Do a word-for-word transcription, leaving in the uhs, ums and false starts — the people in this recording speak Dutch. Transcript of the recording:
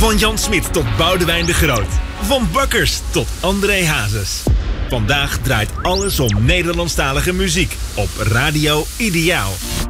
Van Jan Smit tot Boudewijn de Groot. Van Bakkers tot André Hazes. Vandaag draait alles om Nederlandstalige muziek op Radio Ideaal.